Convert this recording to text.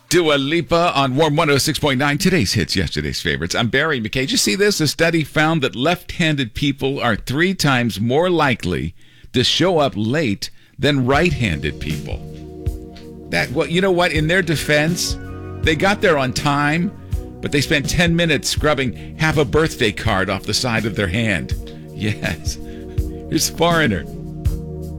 Dua Lipa on Warm 106.9. Today's hits, yesterday's favorites. I'm Barry McKay. Did you see this? A study found that left-handed people are 3 times more likely to show up late than right-handed people. You know what? In their defense, they got there on time, but they spent 10 minutes scrubbing half a birthday card off the side of their hand. Yes. Here's Foreigner.